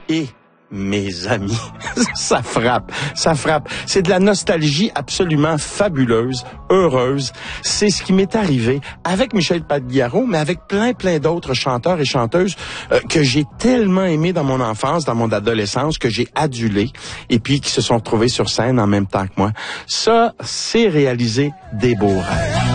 Et mes amis, ça frappe. C'est de la nostalgie absolument fabuleuse, heureuse. C'est ce qui m'est arrivé avec Michel Pagliaro, mais avec plein d'autres chanteurs et chanteuses que j'ai tellement aimés dans mon enfance, dans mon adolescence, que j'ai adulé, et puis qui se sont retrouvés sur scène en même temps que moi. Ça, c'est réaliser des beaux rêves.